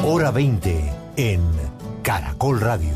Hora 20 en Caracol Radio.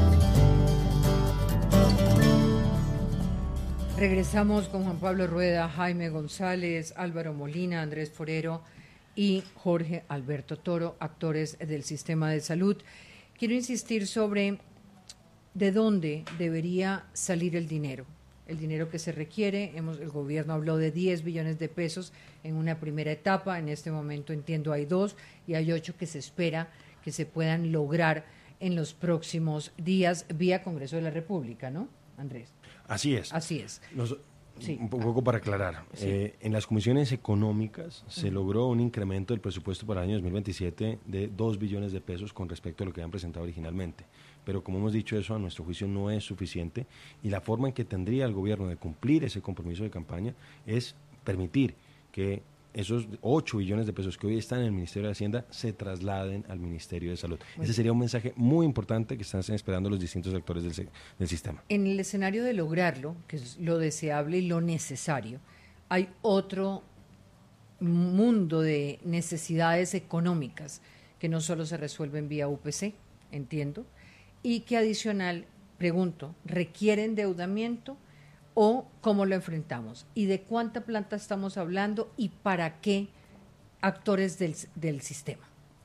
Regresamos con Juan Pablo Rueda, Jaime González, Álvaro Molina, Andrés Forero y Jorge Alberto Toro, actores del sistema de salud. Quiero insistir sobre de dónde debería salir el dinero que se requiere. El gobierno habló de 10 billones de pesos en una primera etapa. En este momento entiendo hay 2 y hay 8 que se espera que se puedan lograr en los próximos días vía Congreso de la República, ¿no, Andrés? Así es. Así es. Sí. Un poco para aclarar. Sí. En las comisiones económicas se logró un incremento del presupuesto para el año 2027 de 2 billones de pesos con respecto a lo que habían presentado originalmente. Pero como hemos dicho, eso a nuestro juicio no es suficiente y la forma en que tendría el gobierno de cumplir ese compromiso de campaña es permitir que esos 8 billones de pesos que hoy están en el Ministerio de Hacienda se trasladen al Ministerio de Salud. Ese sería un mensaje muy importante que están esperando los distintos actores del sistema. En el escenario de lograrlo, que es lo deseable y lo necesario, hay otro mundo de necesidades económicas que no solo se resuelven vía UPC, entiendo, y que adicional, pregunto, ¿requiere endeudamiento o cómo lo enfrentamos? ¿Y de cuánta plata estamos hablando y para qué actores del sistema?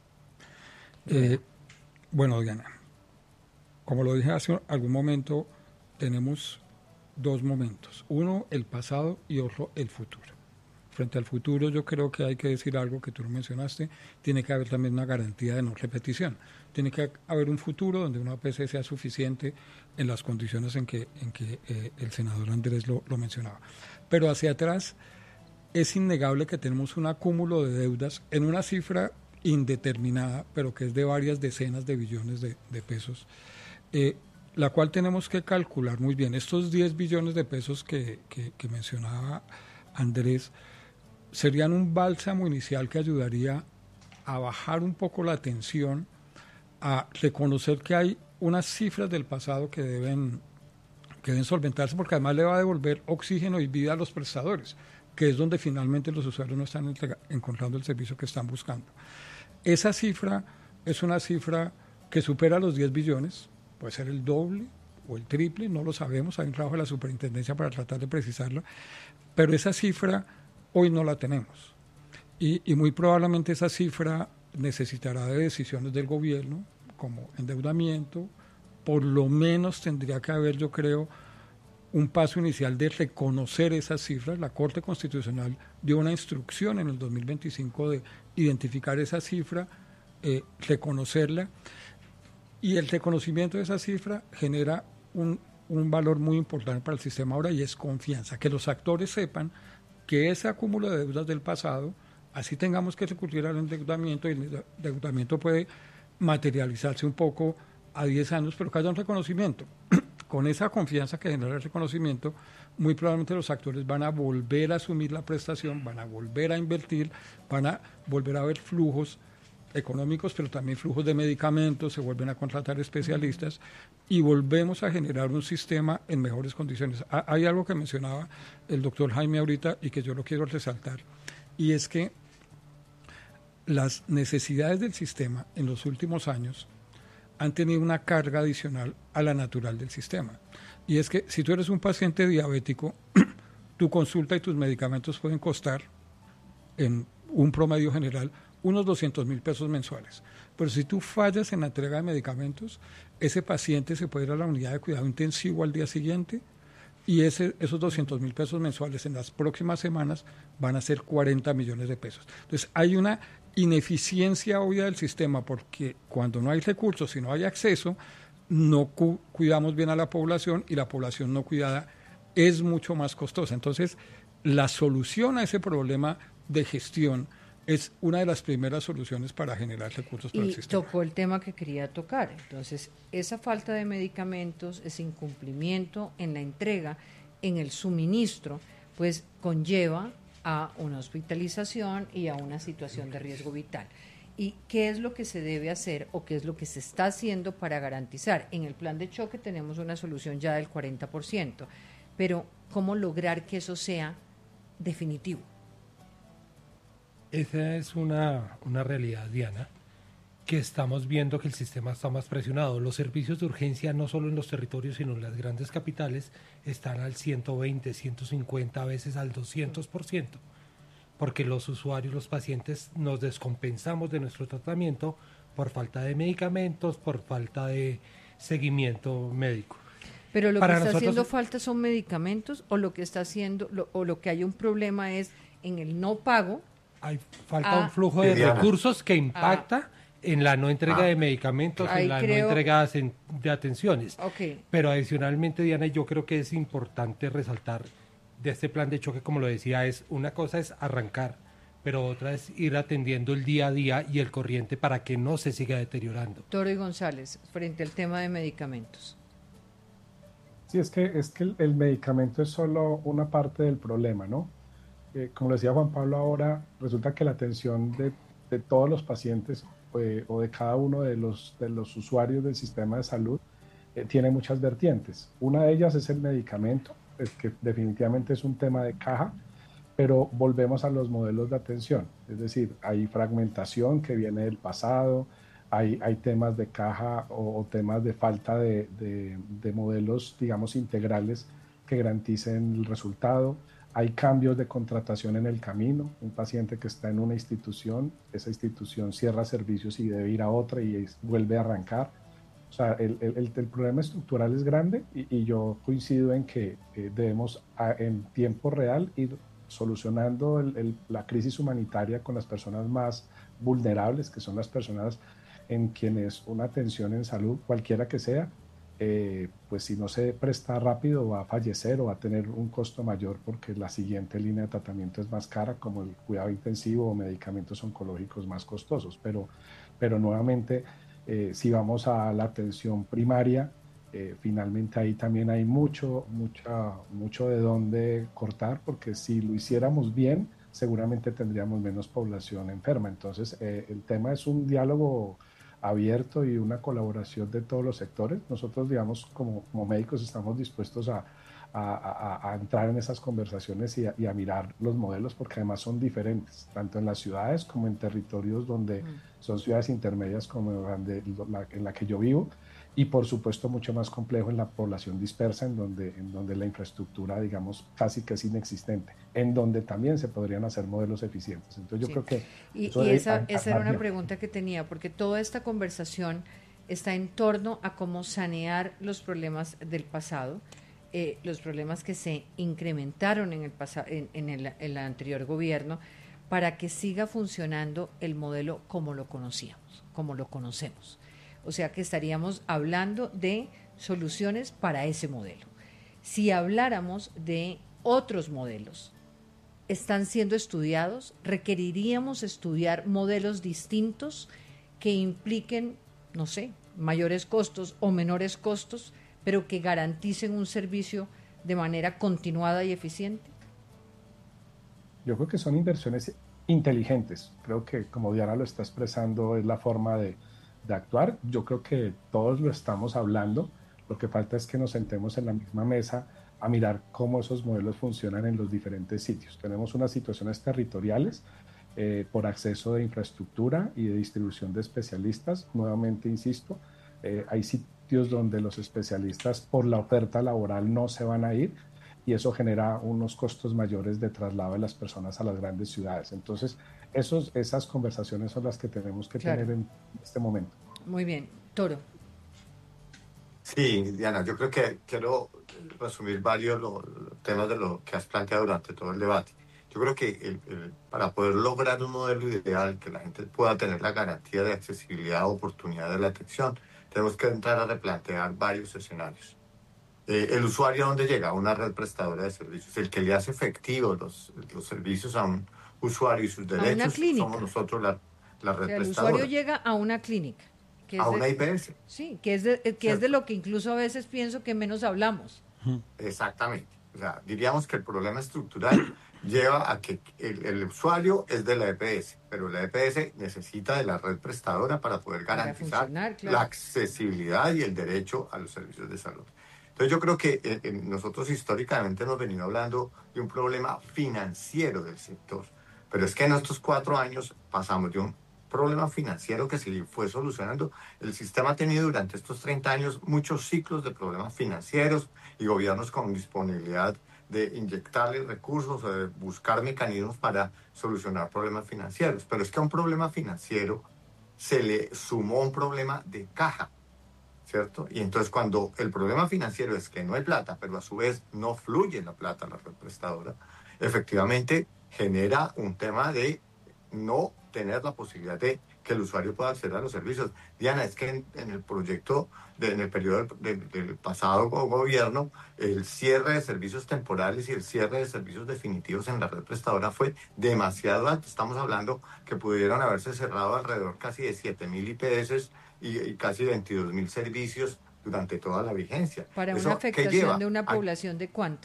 Bueno, Diana, como lo dije hace algún momento, tenemos dos momentos. Uno, el pasado, y otro, el futuro. Frente al futuro, yo creo que hay que decir algo que tú lo mencionaste, tiene que haber también una garantía de no repetición. Tiene que haber un futuro donde una APC sea suficiente en las condiciones en que el senador Andrés lo mencionaba. Pero hacia atrás es innegable que tenemos un acúmulo de deudas en una cifra indeterminada, pero que es de varias decenas de billones de pesos, la cual tenemos que calcular muy bien. Estos 10 billones de pesos que mencionaba Andrés serían un bálsamo inicial que ayudaría a bajar un poco la tensión, a reconocer que hay unas cifras del pasado que deben solventarse, porque además le va a devolver oxígeno y vida a los prestadores, que es donde finalmente los usuarios no están encontrando el servicio que están buscando. Esa cifra es una cifra que supera los 10 billones, puede ser el doble o el triple, no lo sabemos, hay un trabajo de la superintendencia para tratar de precisarla, pero esa cifra hoy no la tenemos. Y muy probablemente esa cifra necesitará de decisiones del gobierno, como endeudamiento. Por lo menos tendría que haber, yo creo, un paso inicial de reconocer esas cifras. La Corte Constitucional dio una instrucción en el 2025 de identificar esa cifra, reconocerla, y el reconocimiento de esa cifra genera un valor muy importante para el sistema ahora, y es confianza, que los actores sepan que ese acúmulo de deudas del pasado, así tengamos que recurrir al endeudamiento, y el endeudamiento puede materializarse un poco a 10 años, pero que haya un reconocimiento. Con esa confianza que genera el reconocimiento, muy probablemente los actores van a volver a asumir la prestación, van a volver a invertir, van a volver a ver flujos económicos, pero también flujos de medicamentos, se vuelven a contratar especialistas y volvemos a generar un sistema en mejores condiciones. Hay algo que mencionaba el doctor Jaime ahorita y que yo lo quiero resaltar, y es que las necesidades del sistema en los últimos años han tenido una carga adicional a la natural del sistema. Y es que si tú eres un paciente diabético, tu consulta y tus medicamentos pueden costar, en un promedio general, unos 200,000 pesos mensuales. Pero si tú fallas en la entrega de medicamentos, ese paciente se puede ir a la unidad de cuidado intensivo al día siguiente, y esos 200,000 pesos mensuales en las próximas semanas van a ser 40 millones de pesos. Entonces hay una ineficiencia obvia del sistema, porque cuando no hay recursos y no hay acceso, no cuidamos bien a la población, y la población no cuidada es mucho más costosa. Entonces, la solución a ese problema de gestión es una de las primeras soluciones para generar recursos para el sistema. Y tocó el tema que quería tocar. Entonces, esa falta de medicamentos, ese incumplimiento en la entrega, en el suministro, pues conlleva a una hospitalización y a una situación de riesgo vital. ¿Y qué es lo que se debe hacer o qué es lo que se está haciendo para garantizar? En el plan de choque tenemos una solución ya del 40%, pero ¿cómo lograr que eso sea definitivo? Esa es una realidad, Diana, que estamos viendo que el sistema está más presionado. Los servicios de urgencia, no solo en los territorios, sino en las grandes capitales, están al 120, 150, a veces al 200%, porque los usuarios, los pacientes, nos descompensamos de nuestro tratamiento por falta de medicamentos, por falta de seguimiento médico. Pero lo Para que está nosotros, haciendo falta son medicamentos, o lo que está haciendo, o lo que hay un problema es en el no pago. hay falta un flujo de recursos que impacta en la no entrega de medicamentos, en la no entrega de atenciones. Okay. Pero adicionalmente, Diana, yo creo que es importante resaltar de este plan de choque, como lo decía, una cosa es arrancar, pero otra es ir atendiendo el día a día y el corriente para que no se siga deteriorando. Toro y González, frente al tema de medicamentos. Sí, es que el medicamento es solo una parte del problema, ¿no? Como decía Juan Pablo ahora, resulta que la atención de todos los pacientes o de cada uno de los usuarios del sistema de salud tiene muchas vertientes. Una de ellas es el medicamento, que definitivamente es un tema de caja, pero volvemos a los modelos de atención. Es decir, hay fragmentación que viene del pasado, hay temas de caja o temas de falta de modelos, digamos, integrales que garanticen el resultado. Hay cambios de contratación en el camino. Un paciente que está en una institución, esa institución cierra servicios y debe ir a otra y vuelve a arrancar. O sea, el problema estructural es grande y yo coincido en que debemos en tiempo real ir solucionando la crisis humanitaria con las personas más vulnerables, que son las personas en quienes una atención en salud, cualquiera que sea, pues si no se presta rápido va a fallecer o va a tener un costo mayor porque la siguiente línea de tratamiento es más cara, como el cuidado intensivo o medicamentos oncológicos más costosos. Pero nuevamente, si vamos a la atención primaria, finalmente ahí también hay mucho de dónde cortar, porque si lo hiciéramos bien, seguramente tendríamos menos población enferma. Entonces, el tema es un diálogo abierto y una colaboración de todos los sectores. Nosotros, digamos, como médicos estamos dispuestos a entrar en esas conversaciones y a mirar los modelos, porque además son diferentes, tanto en las ciudades como en territorios donde son ciudades intermedias como en la que yo vivo, y por supuesto mucho más complejo en la población dispersa, en donde la infraestructura, digamos, casi que es inexistente, en donde también se podrían hacer modelos eficientes. Entonces yo creo que... esa era una pregunta que tenía, porque toda esta conversación está en torno a cómo sanear los problemas del pasado, los problemas que se incrementaron en el anterior gobierno, para que siga funcionando el modelo como lo conocíamos, como lo conocemos. O sea que estaríamos hablando de soluciones para ese modelo. Si habláramos de otros modelos, ¿están siendo estudiados? ¿Requeriríamos estudiar modelos distintos que impliquen, no sé, mayores costos o menores costos, pero que garanticen un servicio de manera continuada y eficiente? Yo creo que son inversiones inteligentes. Creo que, como Diana lo está expresando, es la forma de actuar. Yo creo que todos lo estamos hablando. Lo que falta es que nos sentemos en la misma mesa a mirar cómo esos modelos funcionan en los diferentes sitios. Tenemos unas situaciones territoriales por acceso de infraestructura y de distribución de especialistas. Nuevamente, insisto, hay sitios donde los especialistas por la oferta laboral no se van a ir, y eso genera unos costos mayores de traslado de las personas a las grandes ciudades. Entonces, esas conversaciones son las que tenemos que tener en este momento. Muy bien. Toro. Sí, Diana, yo creo que quiero resumir varios los temas de lo que has planteado durante todo el debate. Yo creo que para poder lograr un modelo ideal, que la gente pueda tener la garantía de accesibilidad, oportunidad de la atención, tenemos que entrar a replantear varios escenarios. El usuario, ¿a dónde llega? A una red prestadora de servicios. El que le hace efectivos los servicios a un usuario y sus derechos somos nosotros, la red prestadora. El usuario llega a una clínica. Una IPS. Sí, que es de lo que incluso a veces pienso que menos hablamos. Exactamente. O sea, diríamos que el problema estructural lleva a que el usuario es de la EPS, pero la EPS necesita de la red prestadora para poder garantizar la accesibilidad y el derecho a los servicios de salud. Entonces yo creo que nosotros históricamente hemos venido hablando de un problema financiero del sector, pero es que en estos 4 años pasamos de un problema financiero que se fue solucionando. El sistema ha tenido durante estos 30 años muchos ciclos de problemas financieros y gobiernos con disponibilidad de inyectarle recursos o de buscar mecanismos para solucionar problemas financieros. Pero es que a un problema financiero se le sumó un problema de caja, ¿cierto? Y entonces cuando el problema financiero es que no hay plata, pero a su vez no fluye la plata a la red prestadora, efectivamente genera un tema de no tener la posibilidad de que el usuario pueda acceder a los servicios. Diana, es que en el proyecto, en el periodo del pasado gobierno, el cierre de servicios temporales y el cierre de servicios definitivos en la red prestadora fue demasiado alto. Estamos hablando que pudieron haberse cerrado alrededor casi de 7.000 IPS y casi 22.000 servicios durante toda la vigencia. ¿Para una afectación de una población de cuánto?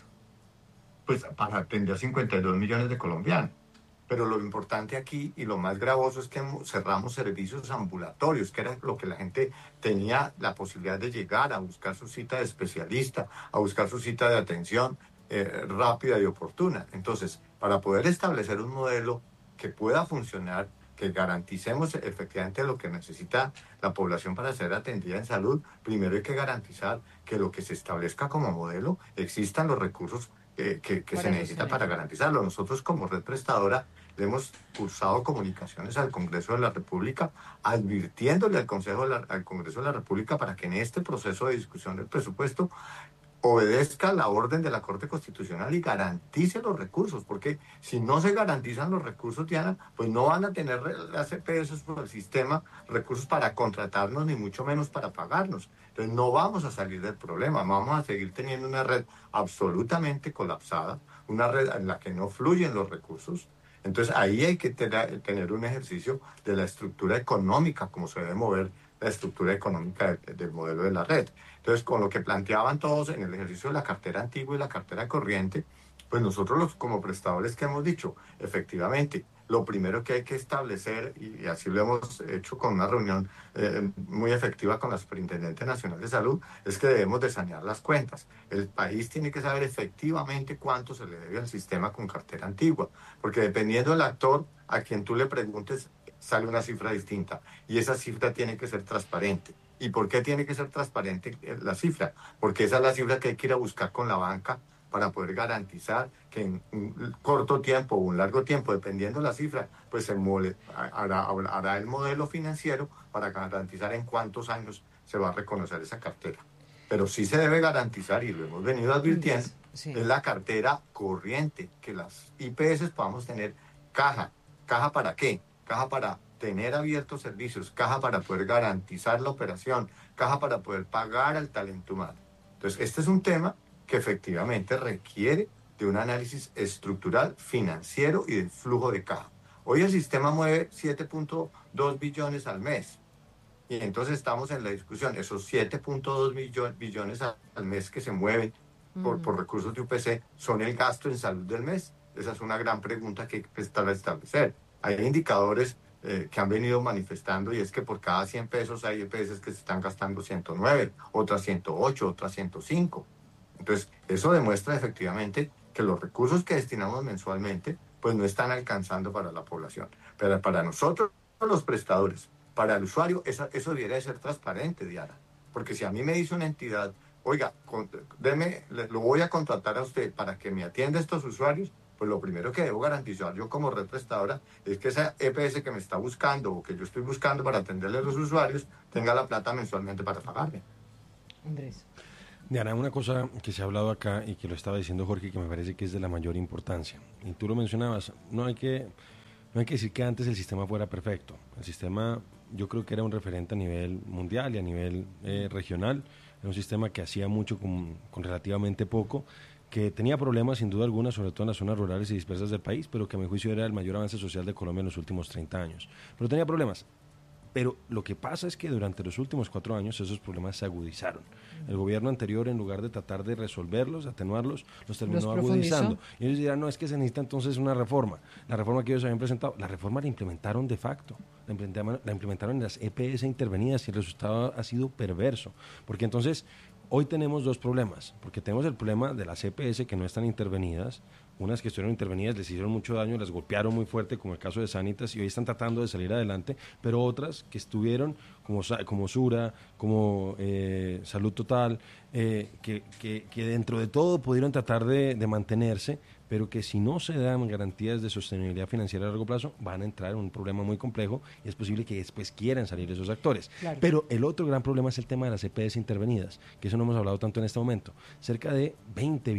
Pues para atender 52 millones de colombianos. Pero lo importante aquí y lo más gravoso es que cerramos servicios ambulatorios, que era lo que la gente tenía la posibilidad de llegar a buscar su cita de especialista, a buscar su cita de atención rápida y oportuna. Entonces, para poder establecer un modelo que pueda funcionar, que garanticemos efectivamente lo que necesita la población para ser atendida en salud, primero hay que garantizar que lo que se establezca como modelo existan los recursos que se necesita para garantizarlo. Nosotros como red prestadora le hemos cursado comunicaciones al Congreso de la República advirtiéndole al Congreso de la República para que en este proceso de discusión del presupuesto obedezca la orden de la Corte Constitucional y garantice los recursos, porque si no se garantizan los recursos, Diana, pues no van a tener las EPS por el sistema recursos para contratarnos, ni mucho menos para pagarnos. Entonces no vamos a salir del problema, vamos a seguir teniendo una red absolutamente colapsada, una red en la que no fluyen los recursos. Entonces ahí hay que tener un ejercicio de la estructura económica, como se debe mover la estructura económica del modelo de la red. Entonces, con lo que planteaban todos en el ejercicio de la cartera antigua y la cartera corriente, pues nosotros como prestadores que hemos dicho, efectivamente, lo primero que hay que establecer, y así lo hemos hecho con una reunión muy efectiva con la Superintendencia Nacional de Salud, es que debemos de sanear las cuentas. El país tiene que saber efectivamente cuánto se le debe al sistema con cartera antigua, porque dependiendo del actor a quien tú le preguntes, sale una cifra distinta, y esa cifra tiene que ser transparente. ¿Y por qué tiene que ser transparente la cifra? Porque esa es la cifra que hay que ir a buscar con la banca para poder garantizar que en un corto tiempo o un largo tiempo, dependiendo de la cifra, pues hará el modelo financiero para garantizar en cuántos años se va a reconocer esa cartera. Pero sí se debe garantizar, y lo hemos venido advirtiendo, sí, es la cartera corriente, que las IPS podamos tener caja. ¿Caja para qué? Caja para tener abiertos servicios, caja para poder garantizar la operación, caja para poder pagar al talento humano. Entonces, este es un tema que efectivamente requiere de un análisis estructural, financiero y del flujo de caja. Hoy el sistema mueve 7.2 billones al mes. Y entonces estamos en la discusión, esos 7.2 billones al mes que se mueven por recursos de UPC, ¿son el gasto en salud del mes? Esa es una gran pregunta que hay que establecer. Hay indicadores que han venido manifestando, y es que por cada 100 pesos hay EPS que se están gastando 109, otras 108, otras 105. Entonces, eso demuestra efectivamente que los recursos que destinamos mensualmente pues no están alcanzando para la población. Pero para nosotros, los prestadores, para el usuario, eso debería de ser transparente, Diana. Porque si a mí me dice una entidad, oiga, lo voy a contratar a usted para que me atienda a estos usuarios, pues lo primero que debo garantizar yo como red prestadora es que esa EPS que me está buscando o que yo estoy buscando para atenderle a los usuarios tenga la plata mensualmente para pagarme. Andrés. Diana, una cosa que se ha hablado acá y que lo estaba diciendo Jorge, que me parece que es de la mayor importancia, y tú lo mencionabas, no hay que decir que antes el sistema fuera perfecto. El sistema, yo creo que era un referente a nivel mundial y a nivel regional. Era un sistema que hacía mucho con relativamente poco, que tenía problemas sin duda alguna, sobre todo en las zonas rurales y dispersas del país, pero que a mi juicio era el mayor avance social de Colombia en los últimos 30 años. Pero tenía problemas. Pero lo que pasa es que durante los últimos 4 años esos problemas se agudizaron. El gobierno anterior, en lugar de tratar de resolverlos, atenuarlos, los terminó agudizando. Y ellos dirán, no, es que se necesita entonces una reforma. La reforma que ellos habían presentado, la reforma la implementaron de facto. La implementaron en las EPS intervenidas y el resultado ha sido perverso. Porque entonces, Hoy tenemos dos problemas, porque tenemos el problema de las EPS que no están intervenidas. Unas que estuvieron intervenidas les hicieron mucho daño, las golpearon muy fuerte, como el caso de Sanitas, y hoy están tratando de salir adelante, pero otras que estuvieron, como Sura, como Salud Total, que dentro de todo pudieron tratar de mantenerse, pero que si no se dan garantías de sostenibilidad financiera a largo plazo, van a entrar en un problema muy complejo y es posible que después quieran salir esos actores. Claro. Pero el otro gran problema es el tema de las EPS intervenidas, que eso no hemos hablado tanto en este momento. Cerca de 20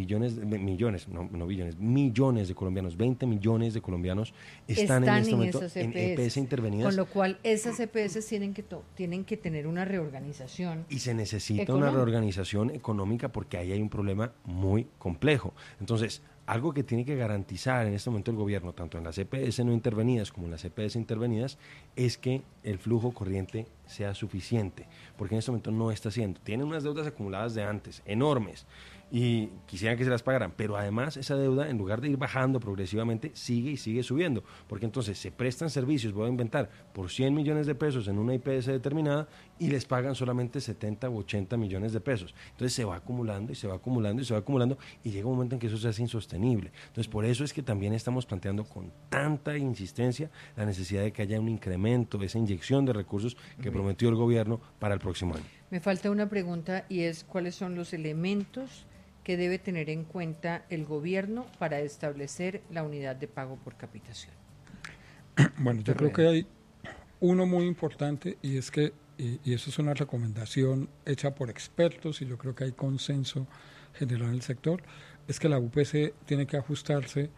millones de colombianos, 20 millones de colombianos están en este momento en EPS intervenidas. Con lo cual, esas EPS tienen que tener una reorganización. Y se necesita una reorganización económica porque ahí hay un problema muy complejo. Entonces, algo que tiene que garantizar en este momento el gobierno, tanto en las EPS no intervenidas como en las EPS intervenidas, es que el flujo corriente sea suficiente, porque en este momento no está siendo. Tienen unas deudas acumuladas de antes, enormes, y quisieran que se las pagaran, pero además esa deuda, en lugar de ir bajando progresivamente, sigue y sigue subiendo, porque entonces se prestan servicios, voy a inventar, por 100 millones de pesos en una IPS determinada y les pagan solamente 70 u 80 millones de pesos. Entonces se va acumulando y se va acumulando y se va acumulando y llega un momento en que eso se hace insostenible. Entonces por eso es que también estamos planteando con tanta insistencia la necesidad de que haya un incremento, esa inyección de recursos que prometió el gobierno para el próximo año. Me falta una pregunta y es ¿cuáles son los elementos que debe tener en cuenta el gobierno para establecer la unidad de pago por capitación? Bueno, yo creo que hay uno muy importante y es que, y eso es una recomendación hecha por expertos y yo creo que hay consenso general en el sector, es que la UPC tiene que ajustarse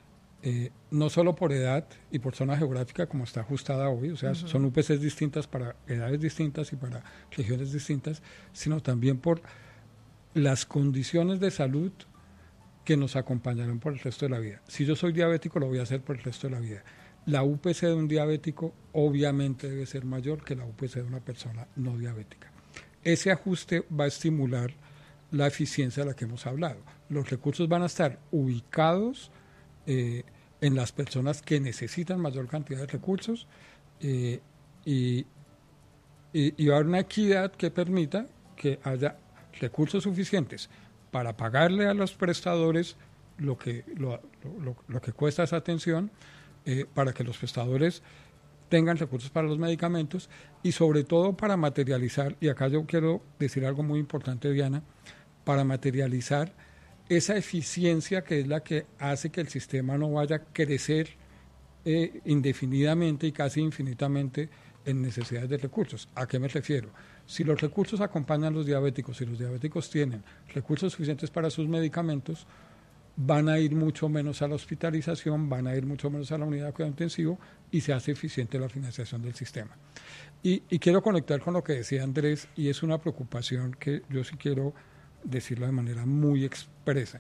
no solo por edad y por zona geográfica como está ajustada hoy, o sea, son UPCs distintas para edades distintas y para regiones distintas, sino también por las condiciones de salud que nos acompañarán por el resto de la vida. Si yo soy diabético, lo voy a hacer por el resto de la vida. La UPC de un diabético obviamente debe ser mayor que la UPC de una persona no diabética. Ese ajuste va a estimular la eficiencia de la que hemos hablado. Los recursos van a estar ubicados en las personas que necesitan mayor cantidad de recursos y va a haber una equidad que permita que haya recursos suficientes para pagarle a los prestadores lo que cuesta esa atención, para que los prestadores tengan recursos para los medicamentos y sobre todo para materializar, y acá yo quiero decir algo muy importante, Diana, para materializar esa eficiencia que es la que hace que el sistema no vaya a crecer indefinidamente y casi infinitamente en necesidades de recursos. ¿A qué me refiero? Si los recursos acompañan a los diabéticos, si los diabéticos tienen recursos suficientes para sus medicamentos, van a ir mucho menos a la hospitalización, van a ir mucho menos a la unidad de cuidado intensivo y se hace eficiente la financiación del sistema. Y quiero conectar con lo que decía Andrés, y es una preocupación que yo sí quiero decirlo de manera muy expresa.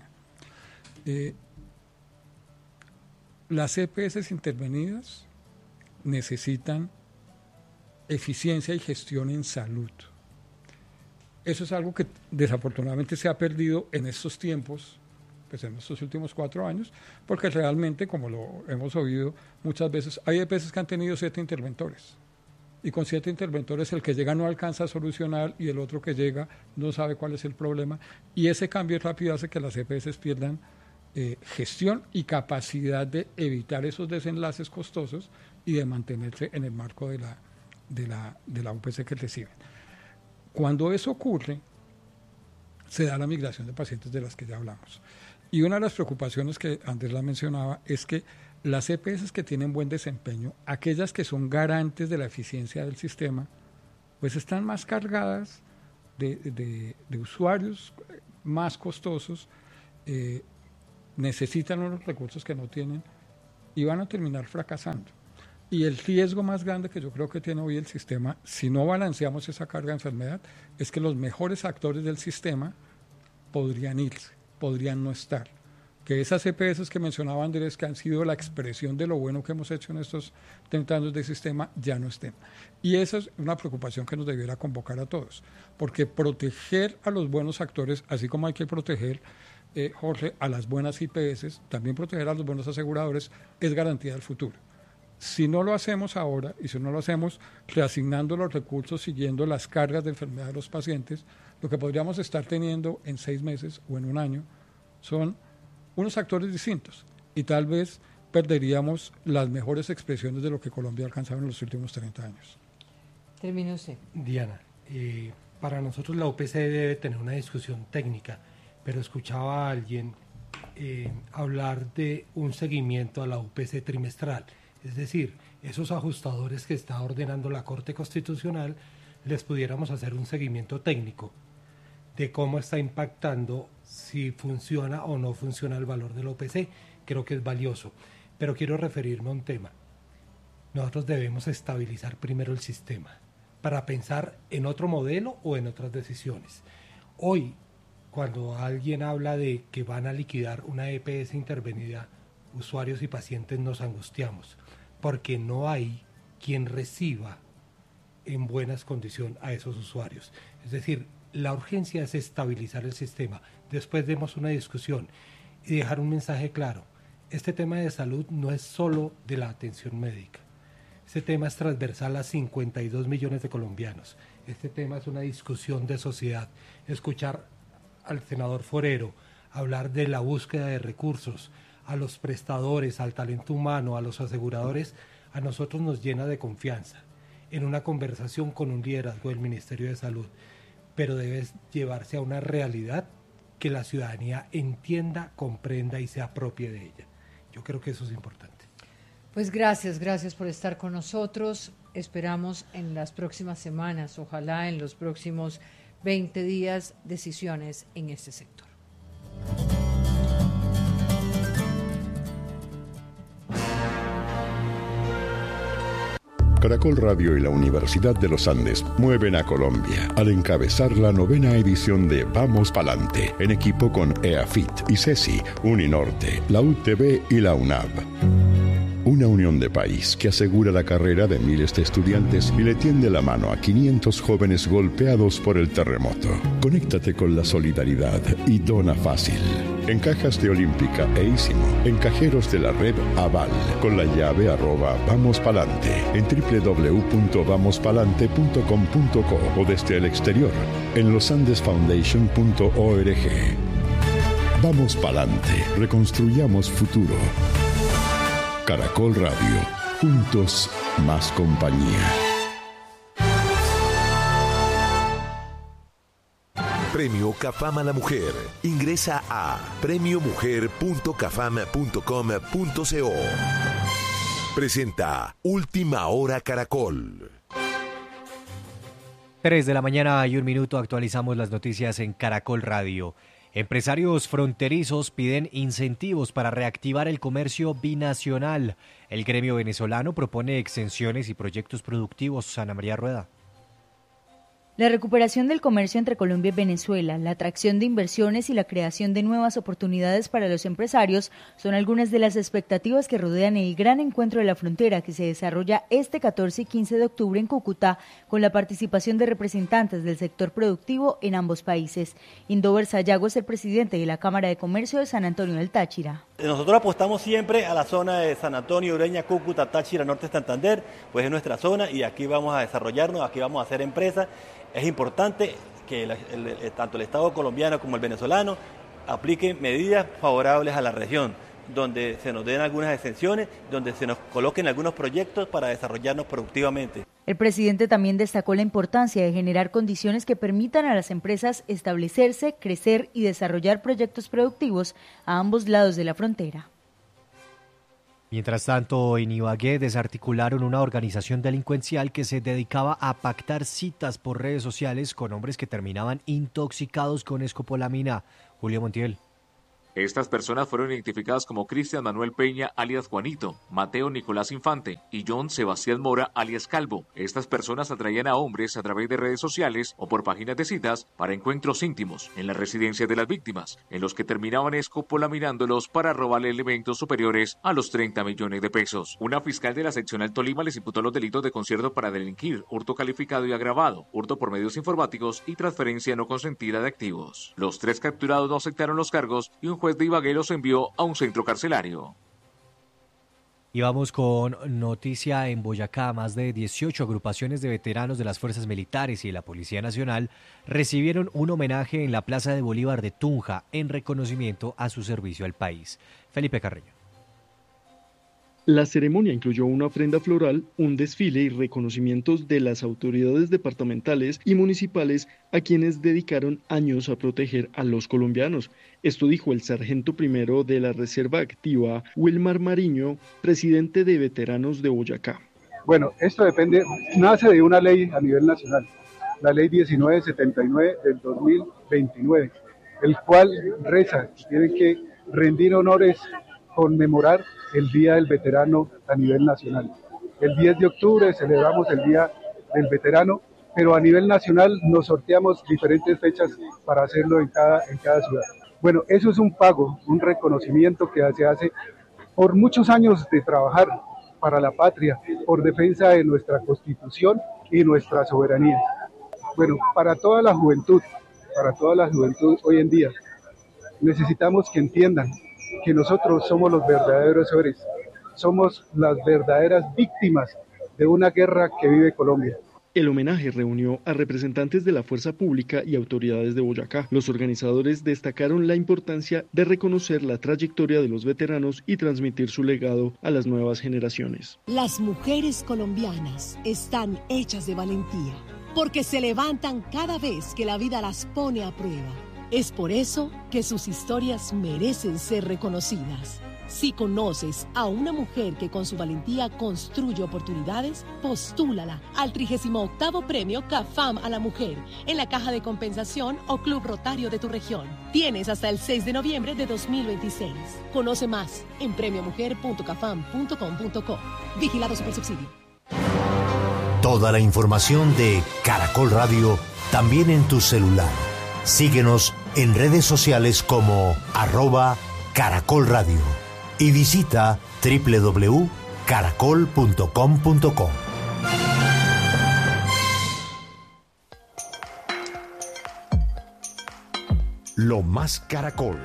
Las EPS intervenidas necesitan eficiencia y gestión en salud. Eso es algo que desafortunadamente se ha perdido en estos tiempos, pues en estos últimos 4 años, porque realmente, como lo hemos oído muchas veces, hay EPS que han tenido 7 interventores. Y con 7 interventores el que llega no alcanza a solucionar y el otro que llega no sabe cuál es el problema. Y ese cambio rápido hace que las EPS pierdan gestión y capacidad de evitar esos desenlaces costosos y de mantenerse en el marco de la UPC que reciben. Cuando eso ocurre, se da la migración de pacientes de las que ya hablamos. Y una de las preocupaciones que Andrés la mencionaba es que las EPS que tienen buen desempeño, aquellas que son garantes de la eficiencia del sistema, pues están más cargadas de usuarios más costosos, necesitan unos recursos que no tienen y van a terminar fracasando. Y el riesgo más grande que yo creo que tiene hoy el sistema, si no balanceamos esa carga de enfermedad, es que los mejores actores del sistema podrían irse, podrían no estar. Que esas EPS que mencionaba Andrés, que han sido la expresión de lo bueno que hemos hecho en estos 30 años de sistema, ya no estén. Y esa es una preocupación que nos debiera convocar a todos, porque proteger a los buenos actores, así como hay que proteger, Jorge, a las buenas IPS, también proteger a los buenos aseguradores es garantía del futuro. Si no lo hacemos ahora y si no lo hacemos reasignando los recursos siguiendo las cargas de enfermedad de los pacientes, lo que podríamos estar teniendo en 6 meses o en un año son unos actores distintos y tal vez perderíamos las mejores expresiones de lo que Colombia ha alcanzado en los últimos 30 años. Termine usted. Diana, para nosotros la UPC debe tener una discusión técnica, pero escuchaba a alguien hablar de un seguimiento a la UPC trimestral. Es decir, esos ajustadores que está ordenando la Corte Constitucional, les pudiéramos hacer un seguimiento técnico de cómo está impactando, si funciona o no funciona el valor del OPC. Creo que es valioso. Pero quiero referirme a un tema. Nosotros debemos estabilizar primero el sistema para pensar en otro modelo o en otras decisiones. Hoy, cuando alguien habla de que van a liquidar una EPS intervenida, usuarios y pacientes nos angustiamos, porque no hay quien reciba en buenas condiciones a esos usuarios. Es decir, la urgencia es estabilizar el sistema. Después demos una discusión y dejar un mensaje claro. Este tema de salud no es solo de la atención médica. Este tema es transversal a 52 millones de colombianos. Este tema es una discusión de sociedad. Escuchar al senador Forero hablar de la búsqueda de recursos, a los prestadores, al talento humano, a los aseguradores, a nosotros nos llena de confianza en una conversación con un liderazgo del Ministerio de Salud, pero debe llevarse a una realidad que la ciudadanía entienda, comprenda y se apropie de ella. Yo creo que eso es importante. Pues gracias por estar con nosotros. Esperamos en las próximas semanas, ojalá en los próximos 20 días, decisiones en este sector. Caracol Radio y la Universidad de los Andes mueven a Colombia al encabezar la 9ª edición de Vamos Palante, en equipo con EAFIT, ICESI, Uninorte, la UTB y la UNAV. Una unión de país que asegura la carrera de miles de estudiantes y le tiende la mano a 500 jóvenes golpeados por el terremoto. Conéctate con la solidaridad y dona fácil. En cajas de Olímpica e Ísimo, en cajeros de la red Aval, con la llave @vamospalante, en www.vamospalante.com.co o desde el exterior, en losandesfoundation.org. Vamos Palante, reconstruyamos futuro. Caracol Radio, juntos más compañía. Premio CAFAM a la Mujer. Ingresa a premiomujer.cafam.com.co. Presenta Última Hora Caracol. 3 de la mañana y 1 minuto, actualizamos las noticias en Caracol Radio. Empresarios fronterizos piden incentivos para reactivar el comercio binacional. El gremio venezolano propone exenciones y proyectos productivos. Ana María Rueda. La recuperación del comercio entre Colombia y Venezuela, la atracción de inversiones y la creación de nuevas oportunidades para los empresarios son algunas de las expectativas que rodean el gran encuentro de la frontera que se desarrolla este 14 y 15 de octubre en Cúcuta con la participación de representantes del sector productivo en ambos países. Indover Sayago es el presidente de la Cámara de Comercio de San Antonio del Táchira. Nosotros apostamos siempre a la zona de San Antonio, Ureña, Cúcuta, Táchira, Norte Santander, pues es nuestra zona y aquí vamos a desarrollarnos, aquí vamos a hacer empresas. Es importante que tanto el Estado colombiano como el venezolano apliquen medidas favorables a la región, donde se nos den algunas exenciones, donde se nos coloquen algunos proyectos para desarrollarnos productivamente. El presidente también destacó la importancia de generar condiciones que permitan a las empresas establecerse, crecer y desarrollar proyectos productivos a ambos lados de la frontera. Mientras tanto, en Ibagué desarticularon una organización delincuencial que se dedicaba a pactar citas por redes sociales con hombres que terminaban intoxicados con escopolamina. Julio Montiel. Estas personas fueron identificadas como Cristian Manuel Peña, alias Juanito, Mateo Nicolás Infante y John Sebastián Mora, alias Calvo. Estas personas atraían a hombres a través de redes sociales o por páginas de citas para encuentros íntimos en las residencias de las víctimas, en los que terminaban escopolaminándolos para robarle elementos superiores a los 30 millones de pesos. Una fiscal de la seccional Tolima les imputó los delitos de concierto para delinquir, hurto calificado y agravado, hurto por medios informáticos y transferencia no consentida de activos. Los 3 capturados no aceptaron los cargos y un juez de Ibagué los envió a un centro carcelario. Y vamos con noticia en Boyacá. Más de 18 agrupaciones de veteranos de las fuerzas militares y de la Policía Nacional recibieron un homenaje en la Plaza de Bolívar de Tunja en reconocimiento a su servicio al país. Felipe Carreño. La ceremonia incluyó una ofrenda floral, un desfile y reconocimientos de las autoridades departamentales y municipales a quienes dedicaron años a proteger a los colombianos. Esto dijo el sargento primero de la Reserva Activa, Wilmar Mariño, presidente de Veteranos de Boyacá. Bueno, esto nace de una ley a nivel nacional, la ley 1979 del 2029, el cual reza que tienen que rendir honores, conmemorar el Día del Veterano a nivel nacional. El 10 de octubre celebramos el Día del Veterano, pero a nivel nacional nos sorteamos diferentes fechas para hacerlo en cada ciudad. Bueno, eso es un pago, un reconocimiento que se hace por muchos años de trabajar para la patria, por defensa de nuestra Constitución y nuestra soberanía. Bueno, para toda la juventud hoy en día, necesitamos que entiendan que nosotros somos los verdaderos héroes, somos las verdaderas víctimas de una guerra que vive Colombia. El homenaje reunió a representantes de la fuerza pública y autoridades de Boyacá. Los organizadores destacaron la importancia de reconocer la trayectoria de los veteranos y transmitir su legado a las nuevas generaciones. Las mujeres colombianas están hechas de valentía, porque se levantan cada vez que la vida las pone a prueba. Es por eso que sus historias merecen ser reconocidas. Si conoces a una mujer que con su valentía construye oportunidades, postúlala al 38º Premio CAFAM a la Mujer en la Caja de Compensación o Club Rotario de tu región. Tienes hasta el 6 de noviembre de 2026. Conoce más en premiomujer.cafam.com.co. Vigilado Supersubsidio. Toda la información de Caracol Radio también en tu celular. Síguenos en redes sociales como @Caracol Radio y visita www.caracol.com.co. Lo Más Caracol.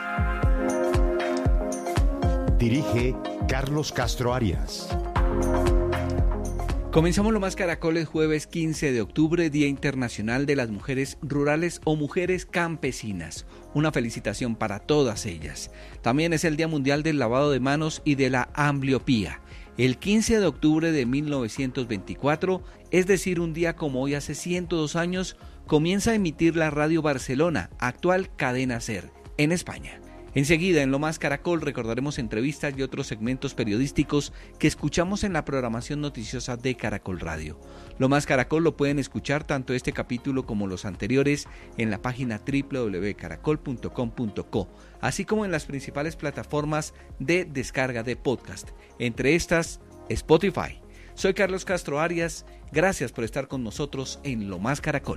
Dirige Carlos Castro Arias. Comenzamos Lo Más Caracol el jueves 15 de octubre, Día Internacional de las Mujeres Rurales o Mujeres Campesinas. Una felicitación para todas ellas. También es el Día Mundial del Lavado de Manos y de la Ambliopía. El 15 de octubre de 1924, es decir, un día como hoy hace 102 años, comienza a emitir la Radio Barcelona, actual Cadena SER, en España. Enseguida, en Lo Más Caracol, recordaremos entrevistas y otros segmentos periodísticos que escuchamos en la programación noticiosa de Caracol Radio. Lo Más Caracol lo pueden escuchar tanto este capítulo como los anteriores en la página www.caracol.com.co, así como en las principales plataformas de descarga de podcast, entre estas Spotify. Soy Carlos Castro Arias, gracias por estar con nosotros en Lo Más Caracol.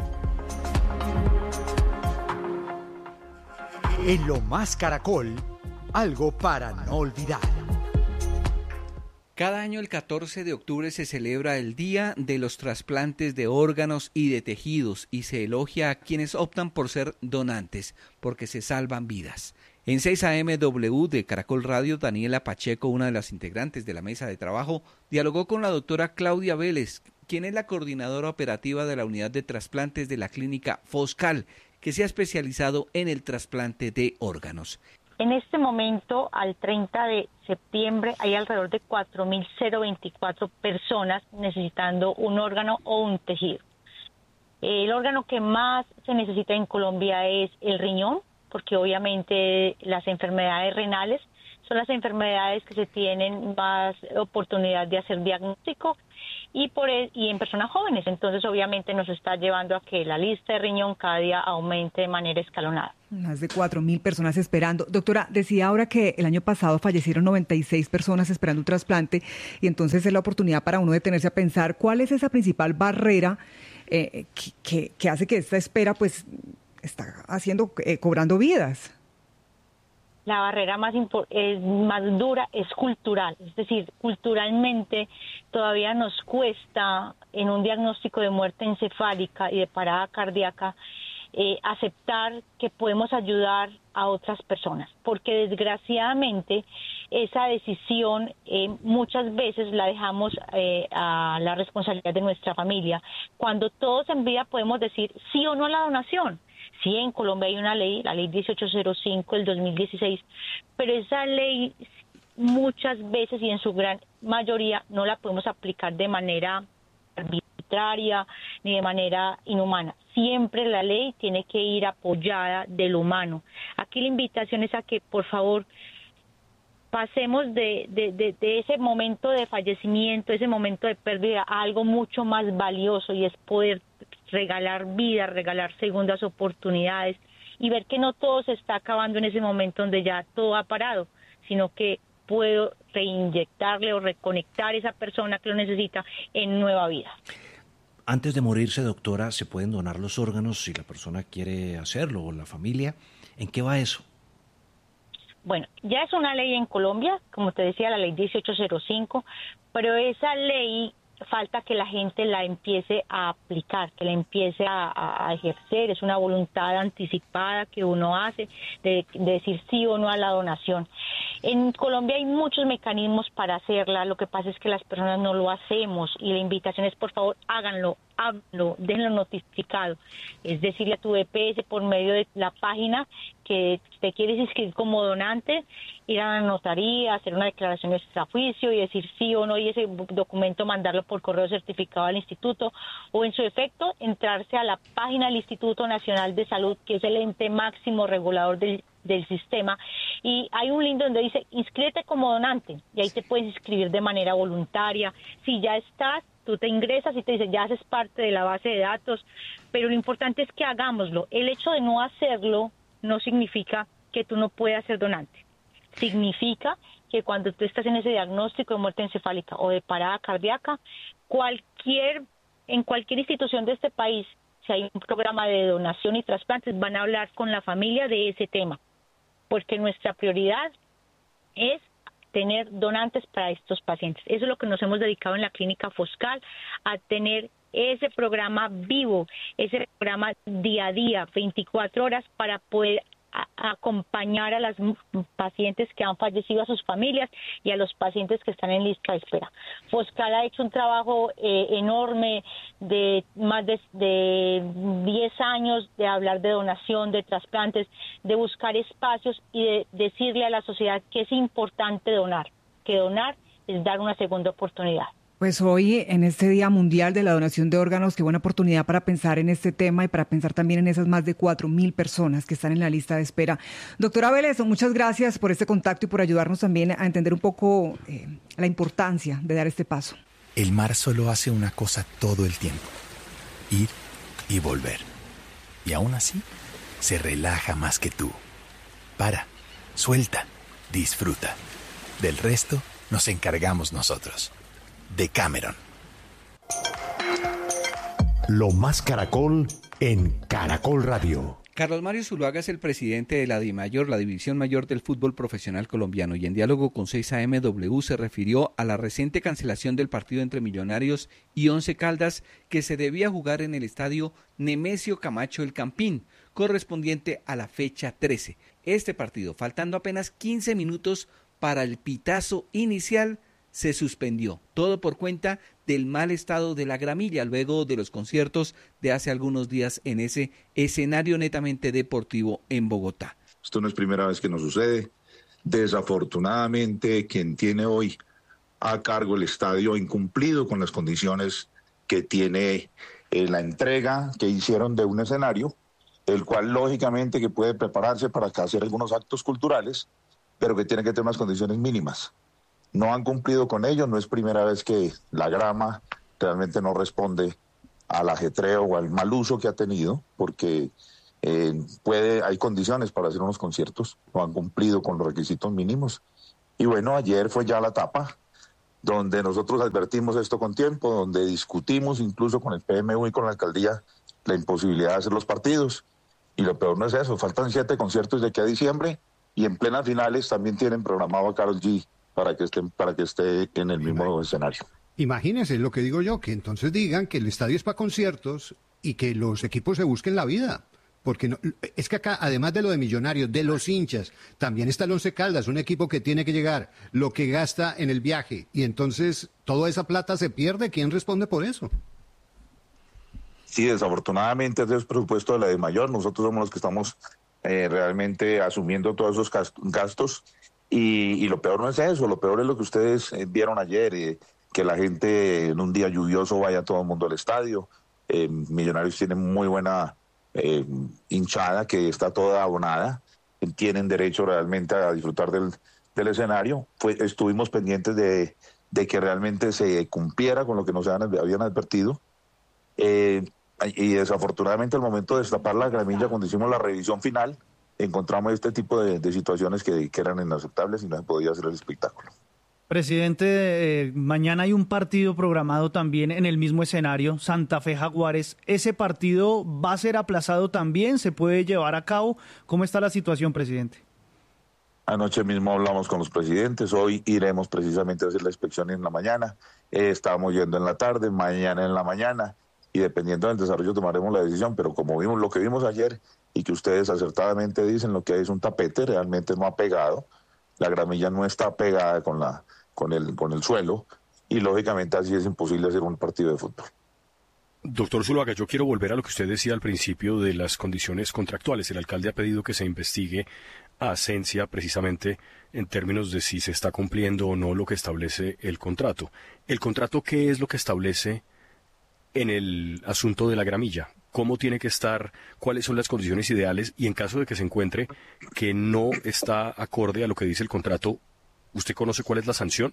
En Lo Más Caracol, algo para no olvidar. Cada año el 14 de octubre se celebra el Día de los Trasplantes de Órganos y de Tejidos y se elogia a quienes optan por ser donantes, porque se salvan vidas. En 6 AMW de Caracol Radio, Daniela Pacheco, una de las integrantes de la mesa de trabajo, dialogó con la doctora Claudia Vélez, quien es la coordinadora operativa de la unidad de trasplantes de la clínica Foscal, que se ha especializado en el trasplante de órganos. En este momento, al 30 de septiembre, hay alrededor de 4.024 personas necesitando un órgano o un tejido. El órgano que más se necesita en Colombia es el riñón, porque obviamente las enfermedades renales son las enfermedades que se tienen más oportunidad de hacer diagnóstico y en personas jóvenes. Entonces, obviamente, nos está llevando a que la lista de riñón cada día aumente de manera escalonada. Más de 4.000 personas esperando. Doctora, decía ahora que el año pasado fallecieron 96 personas esperando un trasplante y entonces es la oportunidad para uno detenerse a pensar cuál es esa principal barrera que hace que esta espera pues está cobrando vidas. La barrera más dura es cultural, es decir, culturalmente todavía nos cuesta en un diagnóstico de muerte encefálica y de parada cardíaca aceptar que podemos ayudar a otras personas, porque desgraciadamente esa decisión muchas veces la dejamos a la responsabilidad de nuestra familia, cuando todos en vida podemos decir sí o no a la donación. Sí, en Colombia hay una ley, la ley 1805 del 2016, pero esa ley muchas veces y en su gran mayoría no la podemos aplicar de manera arbitraria ni de manera inhumana. Siempre la ley tiene que ir apoyada de lo humano. Aquí la invitación es a que, por favor, pasemos de ese momento de fallecimiento, ese momento de pérdida, a algo mucho más valioso, y es poder regalar vida, regalar segundas oportunidades y ver que no todo se está acabando en ese momento donde ya todo ha parado, sino que puedo reinyectarle o reconectar a esa persona que lo necesita en nueva vida. Antes de morirse, doctora, ¿se pueden donar los órganos si la persona quiere hacerlo o la familia? ¿En qué va eso? Bueno, ya es una ley en Colombia, como te decía, la ley 1805, pero esa ley falta que la gente la empiece a aplicar, que la empiece a ejercer. Es una voluntad anticipada que uno hace de decir sí o no a la donación. En Colombia hay muchos mecanismos para hacerla, lo que pasa es que las personas no lo hacemos, y la invitación es, por favor, háganlo, déjenlo notificado. Es decirle a tu EPS por medio de la página que te quieres inscribir como donante, ir a la notaría, hacer una declaración extrajuicio y decir sí o no, y ese documento mandarlo por correo certificado al instituto, o en su efecto entrarse a la página del Instituto Nacional de Salud, que es el ente máximo regulador del sistema, y hay un link donde dice inscríbete como donante, y ahí te puedes inscribir de manera voluntaria. Si ya estás, tú te ingresas y te dice ya haces parte de la base de datos, pero lo importante es que hagámoslo. El hecho de no hacerlo no significa que tú no puedas ser donante. Significa que cuando tú estás en ese diagnóstico de muerte encefálica o de parada cardíaca, en cualquier institución de este país, si hay un programa de donación y trasplantes, van a hablar con la familia de ese tema, porque nuestra prioridad es tener donantes para estos pacientes. Eso es lo que nos hemos dedicado en la clínica Foscal, a tener ese programa vivo, ese programa día a día, 24 horas, para poder acompañar a las pacientes que han fallecido, a sus familias y a los pacientes que están en lista de espera. Foscal ha hecho un trabajo enorme de más de 10 años de hablar de donación, de trasplantes, de buscar espacios y de decirle a la sociedad que es importante donar, que donar es dar una segunda oportunidad. Pues hoy, en este Día Mundial de la Donación de Órganos, qué buena oportunidad para pensar en este tema y para pensar también en esas más de 4.000 personas que están en la lista de espera. Doctora Vélez, muchas gracias por este contacto y por ayudarnos también a entender un poco la importancia de dar este paso. El mar solo hace una cosa todo el tiempo: ir y volver. Y aún así, se relaja más que tú. Para, suelta, disfruta. Del resto, nos encargamos nosotros. Decameron. Lo más Caracol en Caracol Radio. Carlos Mario Zuluaga es el presidente de la DIMAYOR, la División Mayor del Fútbol Profesional Colombiano, y en diálogo con 6AMW se refirió a la reciente cancelación del partido entre Millonarios y Once Caldas, que se debía jugar en el estadio Nemesio Camacho El Campín, correspondiente a la fecha 13. Este partido, faltando apenas 15 minutos para el pitazo inicial, se suspendió, todo por cuenta del mal estado de la gramilla luego de los conciertos de hace algunos días en ese escenario netamente deportivo en Bogotá. Esto no es primera vez que nos sucede. Desafortunadamente, quien tiene hoy a cargo el estadio ha incumplido con las condiciones que tiene la entrega que hicieron de un escenario, el cual lógicamente que puede prepararse para hacer algunos actos culturales, pero que tiene que tener unas condiciones mínimas. No han cumplido con ello, no es primera vez que la grama realmente no responde al ajetreo o al mal uso que ha tenido, porque hay condiciones para hacer unos conciertos, no han cumplido con los requisitos mínimos. Y bueno, ayer fue ya la etapa donde nosotros advertimos esto con tiempo, donde discutimos incluso con el PMU y con la alcaldía la imposibilidad de hacer los partidos. Y lo peor no es eso, faltan 7 conciertos de aquí a diciembre, y en plenas finales también tienen programado a Karol G para que esté en el mismo escenario. Imagínense lo que digo yo, que entonces digan que el estadio es para conciertos y que los equipos se busquen la vida. porque no, es que acá, además de lo de Millonarios, de los hinchas, también está el Once Caldas, un equipo que tiene que llegar, lo que gasta en el viaje, y entonces toda esa plata se pierde. ¿Quién responde por eso? Sí, desafortunadamente ese es el presupuesto de la DIMAYOR. Nosotros somos los que estamos realmente asumiendo todos esos gastos, y lo peor no es eso, lo peor es lo que ustedes vieron ayer, que la gente en un día lluvioso vaya todo el mundo al estadio. Millonarios tienen muy buena hinchada que está toda abonada, tienen derecho realmente a disfrutar del escenario. Estuvimos pendientes de que realmente se cumpliera con lo que nos habían advertido, y desafortunadamente al momento de destapar la gramilla, cuando hicimos la revisión final, encontramos este tipo de situaciones que eran inaceptables y no se podía hacer el espectáculo. Presidente, mañana hay un partido programado también en el mismo escenario, Santa Fe Jaguares. ¿Ese partido va a ser aplazado también? ¿Se puede llevar a cabo? ¿Cómo está la situación, presidente? Anoche mismo hablamos con los presidentes, hoy iremos precisamente a hacer la inspección en la mañana, estábamos yendo en la tarde, mañana en la mañana, y dependiendo del desarrollo tomaremos la decisión, pero como vimos lo que vimos ayer y que ustedes acertadamente dicen, lo que hay es un tapete, realmente no ha pegado, la gramilla no está pegada con el suelo, y lógicamente así es imposible hacer un partido de fútbol. Doctor Zuluaga, yo quiero volver a lo que usted decía al principio de las condiciones contractuales. El alcalde ha pedido que se investigue a Ascensia precisamente en términos de si se está cumpliendo o no lo que establece el contrato. ¿El contrato qué es lo que establece en el asunto de la gramilla? ¿Cómo tiene que estar? ¿Cuáles son las condiciones ideales? Y en caso de que se encuentre que no está acorde a lo que dice el contrato, ¿usted conoce cuál es la sanción?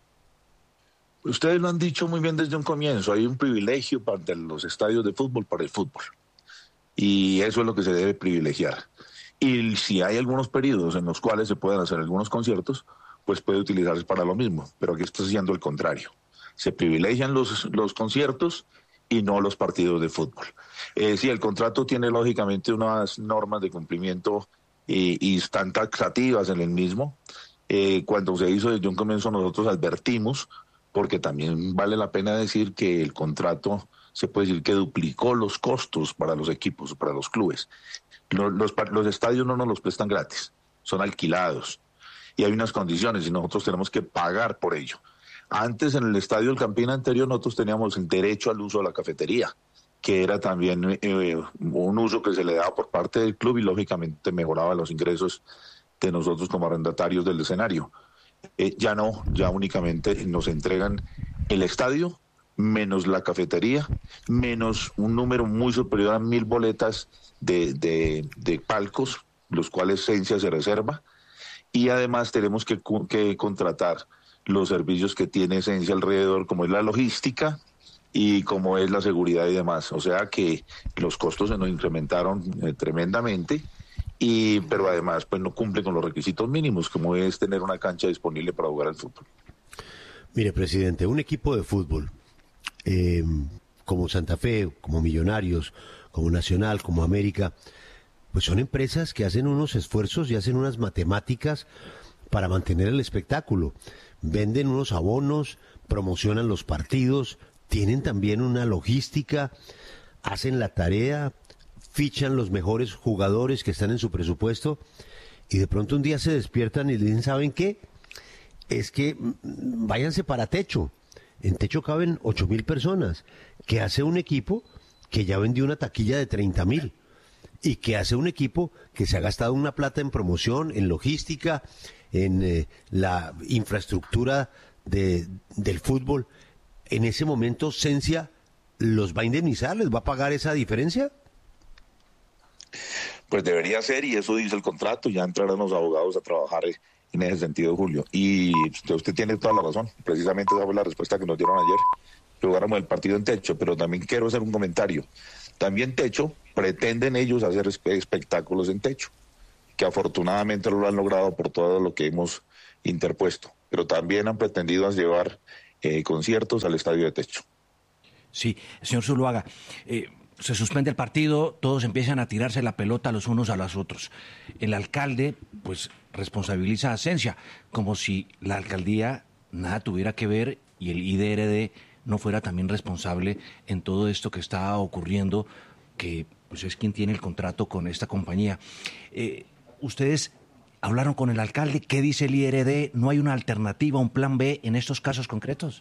Ustedes lo han dicho muy bien desde un comienzo, hay un privilegio para los estadios de fútbol para el fútbol, y eso es lo que se debe privilegiar. Y si hay algunos periodos en los cuales se pueden hacer algunos conciertos, pues puede utilizarse para lo mismo, pero aquí está haciendo el contrario. Se privilegian los conciertos y no los partidos de fútbol. Sí, el contrato tiene lógicamente unas normas de cumplimiento y están taxativas en el mismo. Cuando se hizo desde un comienzo nosotros advertimos, porque también vale la pena decir que el contrato se puede decir que duplicó los costos para los equipos, para los clubes. Los estadios no nos los prestan gratis, son alquilados y hay unas condiciones y nosotros tenemos que pagar por ello. Antes, en el estadio del Campín anterior, nosotros teníamos el derecho al uso de la cafetería, que era también un uso que se le daba por parte del club y lógicamente mejoraba los ingresos de nosotros como arrendatarios del escenario. Ya no, ya únicamente nos entregan el estadio, menos la cafetería, menos un número muy superior a 1.000 boletas de palcos, los cuales Ascensia se reserva, y además tenemos que contratar los servicios que tiene Ascensia alrededor, como es la logística y como es la seguridad y demás. O sea que los costos se nos incrementaron tremendamente, pero además pues no cumple con los requisitos mínimos, como es tener una cancha disponible para jugar al fútbol. Mire, presidente, un equipo de fútbol como Santa Fe, como Millonarios, como Nacional, como América, pues son empresas que hacen unos esfuerzos y hacen unas matemáticas para mantener el espectáculo. Venden unos abonos, promocionan los partidos, tienen también una logística, hacen la tarea, fichan los mejores jugadores que están en su presupuesto y de pronto un día se despiertan y le dicen, ¿saben qué? Es que váyanse para Techo. En Techo caben 8.000 personas. ¿Qué hace un equipo que ya vendió una taquilla de 30.000? Y que hace un equipo que se ha gastado una plata en promoción, en logística, en la infraestructura del fútbol. En ese momento, Ascensia los va a indemnizar, les va a pagar esa diferencia. Pues debería ser, y eso dice el contrato, ya entrarán los abogados a trabajar en ese sentido, Julio. Y usted tiene toda la razón, precisamente esa fue la respuesta que nos dieron ayer, que jugáramos el partido en Techo, pero también quiero hacer un comentario. También Techo, pretenden ellos hacer espectáculos en Techo, que afortunadamente lo han logrado por todo lo que hemos interpuesto, pero también han pretendido llevar conciertos al estadio de Techo. Sí, señor Zuluaga, se suspende el partido, todos empiezan a tirarse la pelota los unos a los otros. El alcalde, pues, responsabiliza a Ascensia, como si la alcaldía nada tuviera que ver y el IDRD no fuera también responsable en todo esto que está ocurriendo que pues es quien tiene el contrato con esta compañía. ¿Ustedes hablaron con el alcalde? ¿Qué dice el IRD? ¿No hay una alternativa, un plan B en estos casos concretos?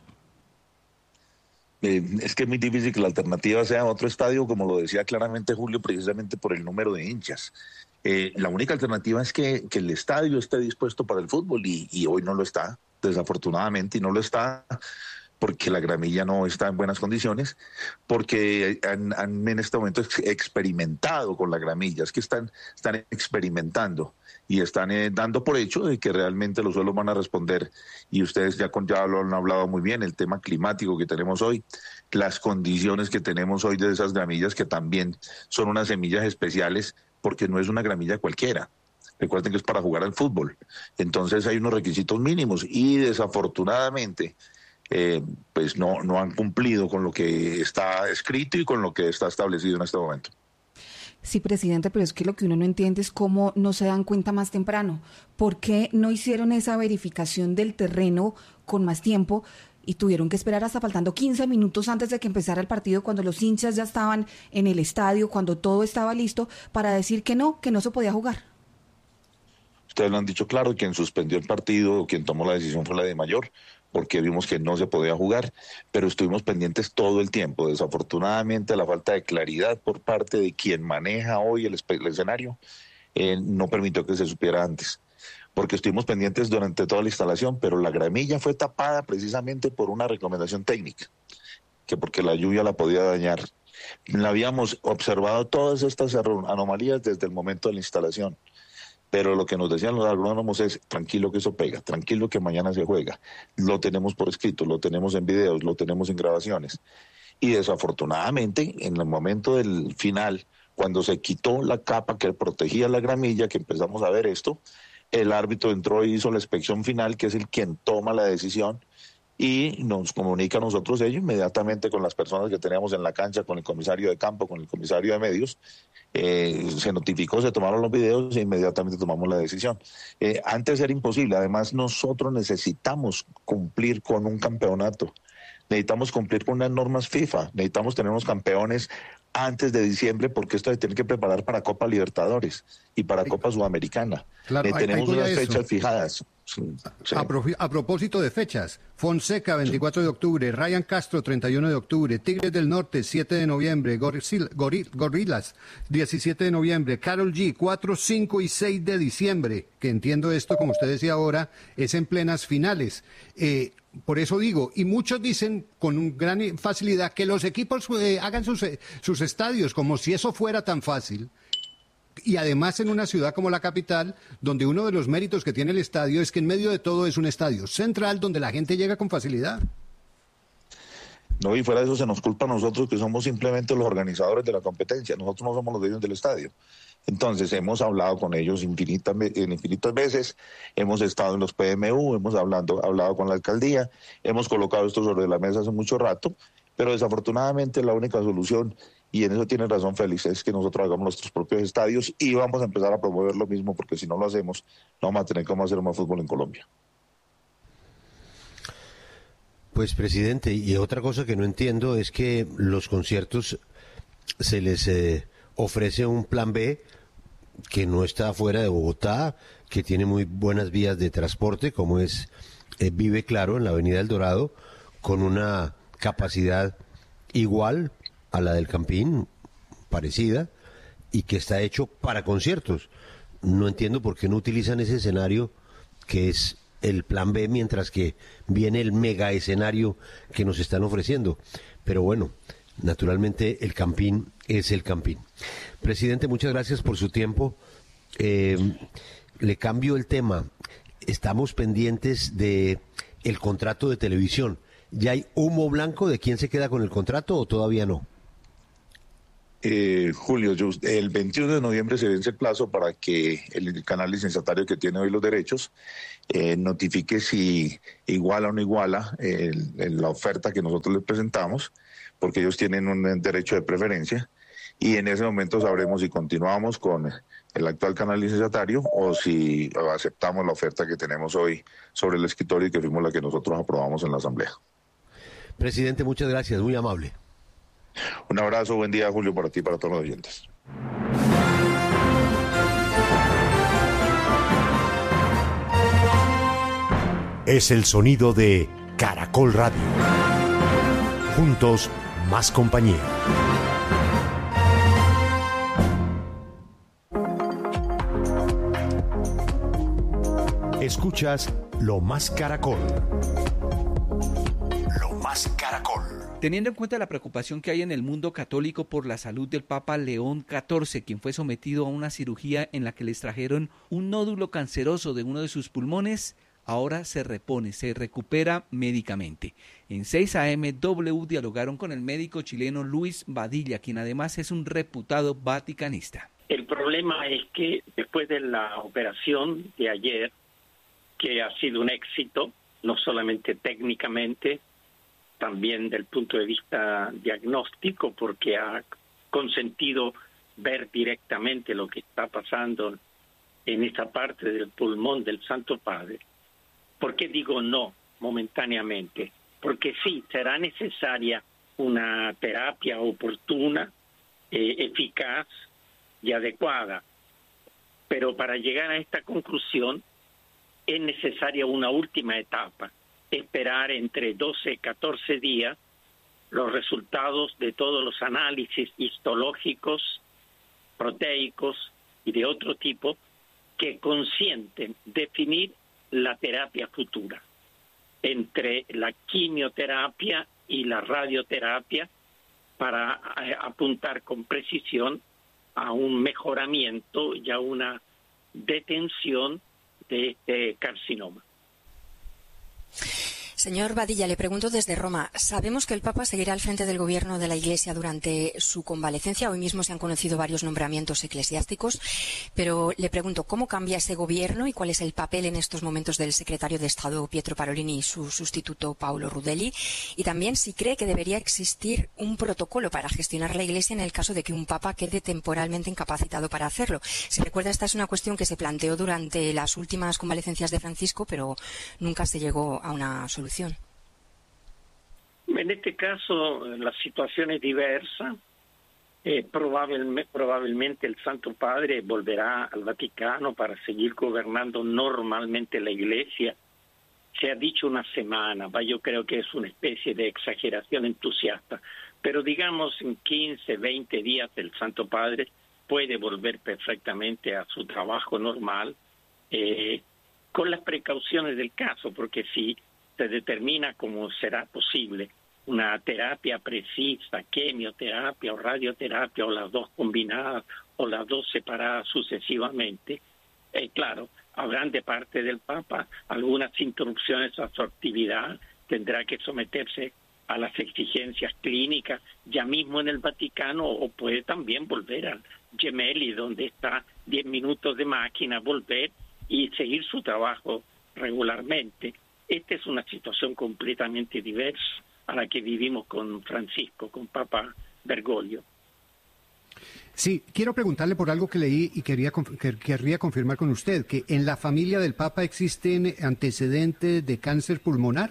Es que es muy difícil que la alternativa sea otro estadio, como lo decía claramente Julio, precisamente por el número de hinchas. La única alternativa es que el estadio esté dispuesto para el fútbol y hoy no lo está, desafortunadamente, y no lo está porque la gramilla no está en buenas condiciones, porque han en este momento experimentado con la gramilla, es que están experimentando y están dando por hecho de que realmente los suelos van a responder, y ustedes ya lo han hablado muy bien, el tema climático que tenemos hoy, las condiciones que tenemos hoy de esas gramillas, que también son unas semillas especiales, porque no es una gramilla cualquiera. Recuerden que es para jugar al fútbol. Entonces hay unos requisitos mínimos y desafortunadamente pues no han cumplido con lo que está escrito y con lo que está establecido en este momento. Sí, presidente, pero es que lo que uno no entiende es cómo no se dan cuenta más temprano. ¿Por qué no hicieron esa verificación del terreno con más tiempo y tuvieron que esperar hasta faltando 15 minutos antes de que empezara el partido, cuando los hinchas ya estaban en el estadio, cuando todo estaba listo, para decir que no se podía jugar? Ustedes lo han dicho claro, quien suspendió el partido, quien tomó la decisión fue la de Mayor, porque vimos que no se podía jugar, pero estuvimos pendientes todo el tiempo. Desafortunadamente, la falta de claridad por parte de quien maneja hoy el escenario no permitió que se supiera antes, porque estuvimos pendientes durante toda la instalación, pero la gramilla fue tapada precisamente por una recomendación técnica, que porque la lluvia la podía dañar. La habíamos observado todas estas anomalías desde el momento de la instalación. Pero lo que nos decían los agrónomos es, tranquilo que eso pega, tranquilo que mañana se juega. Lo tenemos por escrito, lo tenemos en videos, lo tenemos en grabaciones. Y desafortunadamente, en el momento del final, cuando se quitó la capa que protegía la gramilla, que empezamos a ver esto, el árbitro entró y hizo la inspección final, que es el quien toma la decisión, y nos comunica a nosotros ello inmediatamente con las personas que teníamos en la cancha, con el comisario de campo, con el comisario de medios. Se notificó, se tomaron los videos e inmediatamente tomamos la decisión. Antes era imposible, además nosotros necesitamos cumplir con un campeonato, necesitamos cumplir con unas normas FIFA, necesitamos tener unos campeones antes de diciembre, porque esto se tiene que preparar para Copa Libertadores y para Copa Sudamericana. Claro, tenemos unas fechas fijadas. Sí. A propósito de fechas, Fonseca 24 de octubre, Ryan Castro 31 de octubre, Tigres del Norte 7 de noviembre, Gorrilas 17 de noviembre, Karol G 4, 5 y 6 de diciembre, que entiendo esto, como usted decía ahora, es en plenas finales. Por eso digo, y muchos dicen con gran facilidad que los equipos hagan sus estadios, como si eso fuera tan fácil. Y además en una ciudad como la capital, donde uno de los méritos que tiene el estadio es que en medio de todo es un estadio central donde la gente llega con facilidad. No, y fuera de eso se nos culpa a nosotros, que somos simplemente los organizadores de la competencia. Nosotros no somos los dueños del estadio. Entonces hemos hablado con ellos infinitas veces, hemos estado en los PMU, hemos hablado con la alcaldía, hemos colocado esto sobre la mesa hace mucho rato, pero desafortunadamente la única solución, y en eso tiene razón Félix, es que nosotros hagamos nuestros propios estadios y vamos a empezar a promover lo mismo, porque si no lo hacemos, no vamos a tener cómo hacer más fútbol en Colombia. Pues, presidente, y otra cosa que no entiendo es que los conciertos se les ofrece un plan B que no está fuera de Bogotá, que tiene muy buenas vías de transporte, como es Vive Claro en la Avenida El Dorado, con una capacidad igual a la del Campín, parecida, y que está hecho para conciertos. No entiendo por qué no utilizan ese escenario que es el plan B, mientras que viene el mega escenario que nos están ofreciendo. Pero bueno, naturalmente el Campín es el Campín. Presidente, muchas gracias por su tiempo. Le cambio el tema. Estamos pendientes de el contrato de televisión. ¿Ya hay humo blanco de quién se queda con el contrato o todavía no? Julio, el 21 de noviembre se vence el plazo para que el canal licenciatario que tiene hoy los derechos notifique si iguala o no iguala la oferta que nosotros les presentamos, porque ellos tienen un derecho de preferencia, y en ese momento sabremos si continuamos con el actual canal licenciatario o si aceptamos la oferta que tenemos hoy sobre el escritorio y que fuimos la que nosotros aprobamos en la Asamblea. Presidente, muchas gracias, muy amable. Un abrazo, buen día, Julio, para ti y para todos los oyentes. Es el sonido de Caracol Radio. Juntos, más compañía. Escuchas Lo Más Caracol. Lo Más Caracol. Teniendo en cuenta la preocupación que hay en el mundo católico por la salud del Papa León XIV, quien fue sometido a una cirugía en la que le extrajeron un nódulo canceroso de uno de sus pulmones, ahora se repone, se recupera médicamente. En 6 AM W dialogaron con el médico chileno Luis Badilla, quien además es un reputado vaticanista. El problema es que después de la operación de ayer, que ha sido un éxito, no solamente técnicamente, también del punto de vista diagnóstico, porque ha consentido ver directamente lo que está pasando en esta parte del pulmón del Santo Padre. ¿Por qué digo no momentáneamente? Porque sí, será necesaria una terapia oportuna, eficaz y adecuada, pero para llegar a esta conclusión es necesaria una última etapa, esperar entre 12 y 14 días los resultados de todos los análisis histológicos, proteicos y de otro tipo que consienten definir la terapia futura entre la quimioterapia y la radioterapia para apuntar con precisión a un mejoramiento y a una detención de este carcinoma. Señor Badilla, le pregunto desde Roma. Sabemos que el Papa seguirá al frente del gobierno de la Iglesia durante su convalecencia. Hoy mismo se han conocido varios nombramientos eclesiásticos, pero le pregunto, ¿cómo cambia ese gobierno y cuál es el papel en estos momentos del secretario de Estado Pietro Parolin y su sustituto Paolo Rudelli? Y también si cree que debería existir un protocolo para gestionar la Iglesia en el caso de que un Papa quede temporalmente incapacitado para hacerlo. Si recuerda, esta es una cuestión que se planteó durante las últimas convalecencias de Francisco, pero nunca se llegó a una solución. En este caso la situación es diversa. Probablemente el Santo Padre volverá al Vaticano para seguir gobernando normalmente la Iglesia. Se ha dicho una semana, yo creo que es una especie de exageración entusiasta, pero digamos en 15, 20 días el Santo Padre puede volver perfectamente a su trabajo normal, con las precauciones del caso, porque si se determina cómo será posible una terapia precisa, quimioterapia o radioterapia, o las dos combinadas, o las dos separadas sucesivamente, claro, habrán de parte del Papa algunas interrupciones a su actividad, tendrá que someterse a las exigencias clínicas, ya mismo en el Vaticano, o puede también volver al Gemelli, donde está 10 minutos de máquina, volver y seguir su trabajo regularmente. Esta es una situación completamente diversa a la que vivimos con Francisco, con Papa Bergoglio. Sí, quiero preguntarle por algo que leí y querría confirmar con usted, que en la familia del Papa existen antecedentes de cáncer pulmonar.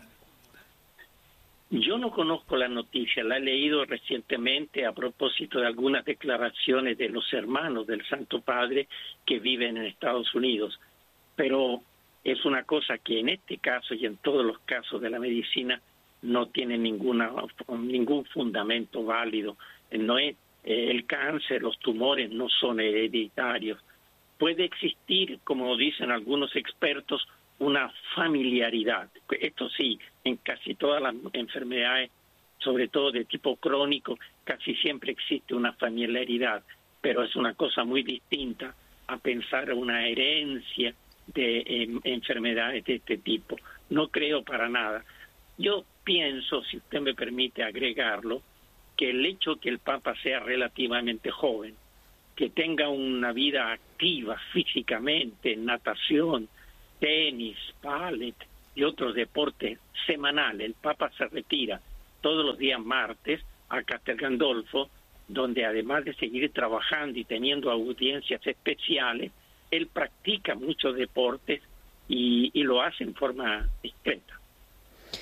Yo no conozco la noticia, la he leído recientemente a propósito de algunas declaraciones de los hermanos del Santo Padre que viven en Estados Unidos, pero es una cosa que en este caso y en todos los casos de la medicina no tiene ningún fundamento válido. No es el cáncer, los tumores no son hereditarios. Puede existir, como dicen algunos expertos, una familiaridad. Esto sí, en casi todas las enfermedades, sobre todo de tipo crónico, casi siempre existe una familiaridad, pero es una cosa muy distinta a pensar una herencia de enfermedades de este tipo. No creo para nada. Yo pienso, si usted me permite agregarlo, que el hecho que el Papa sea relativamente joven, que tenga una vida activa físicamente, natación, tenis, ballet y otros deportes semanales. El Papa se retira todos los días martes a Castel Gandolfo, donde además de seguir trabajando y teniendo audiencias especiales, él practica muchos deportes y lo hace en forma discreta.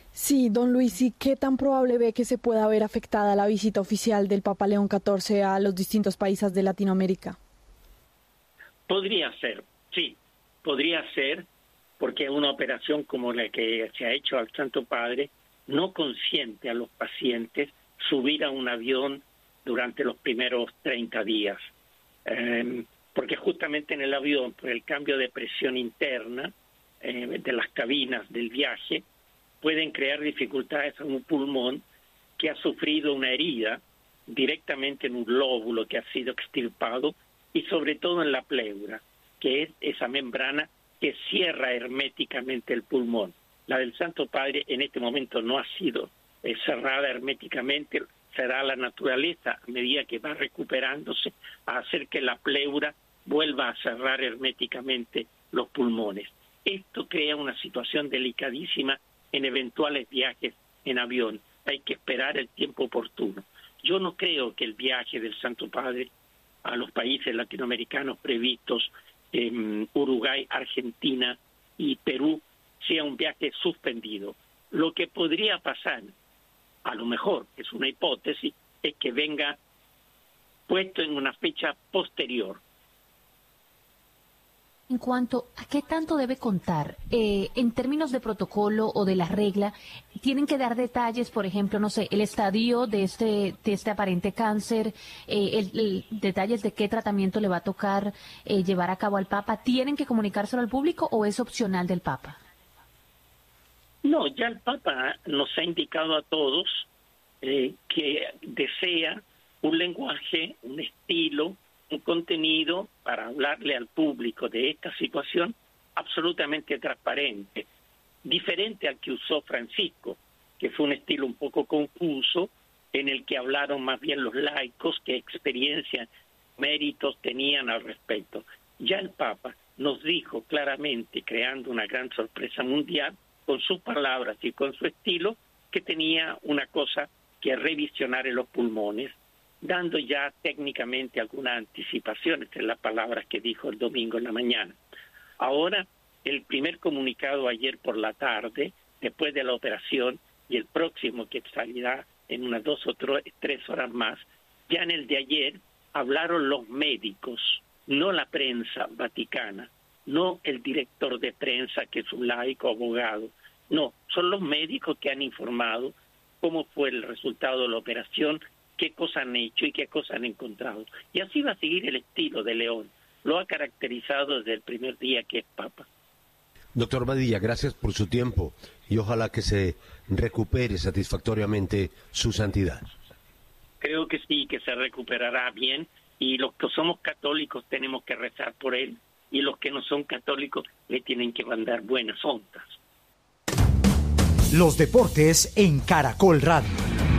Sí, don Luis, ¿y qué tan probable ve que se pueda ver afectada la visita oficial del Papa León XIV a los distintos países de Latinoamérica? Podría ser, sí, podría ser, porque una operación como la que se ha hecho al Santo Padre no consiente a los pacientes subir a un avión durante los primeros 30 días, porque justamente en el avión, por el cambio de presión interna de las cabinas del viaje, pueden crear dificultades en un pulmón que ha sufrido una herida directamente en un lóbulo que ha sido extirpado y sobre todo en la pleura, que es esa membrana que cierra herméticamente el pulmón. La del Santo Padre en este momento no ha sido cerrada herméticamente, será la naturaleza a medida que va recuperándose a hacer que la pleura vuelva a cerrar herméticamente los pulmones. Esto crea una situación delicadísima en eventuales viajes en avión. Hay que esperar el tiempo oportuno. Yo no creo que el viaje del Santo Padre a los países latinoamericanos previstos en Uruguay, Argentina y Perú sea un viaje suspendido. Lo que podría pasar, a lo mejor, es una hipótesis, es que venga puesto en una fecha posterior. En cuanto a qué tanto debe contar, en términos de protocolo o de la regla, ¿tienen que dar detalles, por ejemplo, no sé, el estadio de este aparente cáncer, detalles de qué tratamiento le va a tocar llevar a cabo al Papa? ¿Tienen que comunicárselo al público o es opcional del Papa? No, ya el Papa nos ha indicado a todos que desea un lenguaje, un estilo, un contenido para hablarle al público de esta situación absolutamente transparente, diferente al que usó Francisco, que fue un estilo un poco confuso, en el que hablaron más bien los laicos que experiencia, méritos tenían al respecto. Ya el Papa nos dijo claramente, creando una gran sorpresa mundial, con sus palabras y con su estilo, que tenía una cosa que revisionar en los pulmones, dando ya técnicamente algunas anticipaciones en las palabras que dijo el domingo en la mañana. Ahora, el primer comunicado ayer por la tarde, después de la operación, y el próximo que salirá en unas 2 o 3 horas más, ya en el de ayer hablaron los médicos, no la prensa vaticana, no el director de prensa que es un laico abogado, no, son los médicos que han informado cómo fue el resultado de la operación, qué cosas han hecho y qué cosas han encontrado. Y así va a seguir el estilo de León. Lo ha caracterizado desde el primer día que es Papa. Doctor Badilla, gracias por su tiempo y ojalá que se recupere satisfactoriamente su santidad. Creo que sí, que se recuperará bien y los que somos católicos tenemos que rezar por él y los que no son católicos le tienen que mandar buenas ondas. Los deportes en Caracol Radio.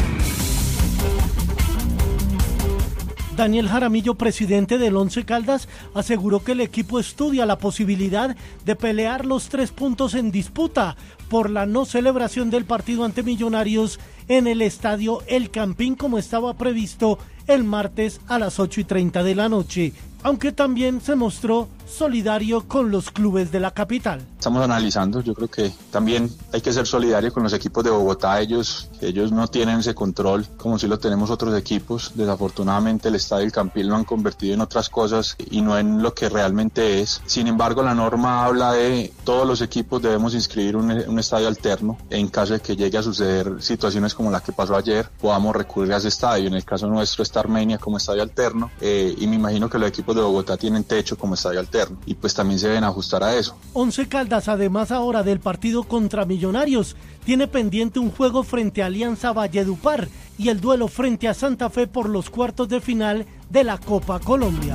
Daniel Jaramillo, presidente del Once Caldas, aseguró que el equipo estudia la posibilidad de pelear los 3 puntos en disputa por la no celebración del partido ante Millonarios en el estadio El Campín como estaba previsto el martes a las 8:30 de la noche, aunque también se mostró solidario con los clubes de la capital. Estamos analizando, yo creo que también hay que ser solidario con los equipos de Bogotá, ellos no tienen ese control como si lo tenemos otros equipos. Desafortunadamente el estadio El Campín lo han convertido en otras cosas y no en lo que realmente es. Sin embargo, la norma habla de todos los equipos debemos inscribir un estadio alterno. En caso de que llegue a suceder situaciones como la que pasó ayer, podamos recurrir a ese estadio. En el caso nuestro está Armenia como estadio alterno y me imagino que los equipos de Bogotá tienen techo como estadio alterno y pues también se deben ajustar a eso. Once Caldas, además ahora del partido contra Millonarios, tiene pendiente un juego frente a Alianza Valledupar y el duelo frente a Santa Fe por los cuartos de final de la Copa Colombia.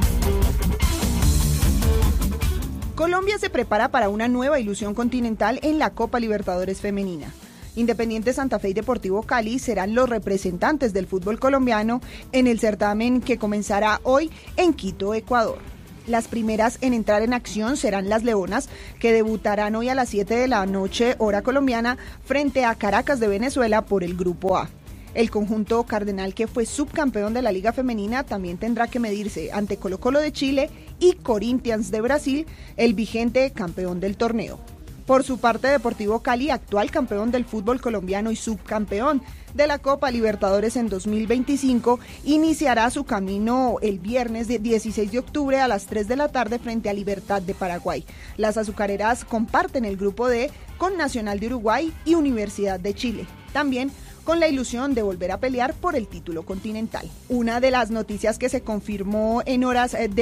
Colombia se prepara para una nueva ilusión continental en la Copa Libertadores Femenina. Independiente Santa Fe y Deportivo Cali serán los representantes del fútbol colombiano en el certamen que comenzará hoy en Quito, Ecuador. Las primeras en entrar en acción serán las Leonas, que debutarán hoy a las 7 de la noche, hora colombiana, frente a Caracas de Venezuela por el Grupo A. El conjunto cardenal, que fue subcampeón de la Liga Femenina, también tendrá que medirse ante Colo-Colo de Chile y Corinthians de Brasil, el vigente campeón del torneo. Por su parte, Deportivo Cali, actual campeón del fútbol colombiano y subcampeón de la Copa Libertadores en 2025, iniciará su camino el viernes 16 de octubre a las 3 de la tarde frente a Libertad de Paraguay. Las azucareras comparten el grupo D con Nacional de Uruguay y Universidad de Chile. También con la ilusión de volver a pelear por el título continental. Una de las noticias que se confirmó en horas de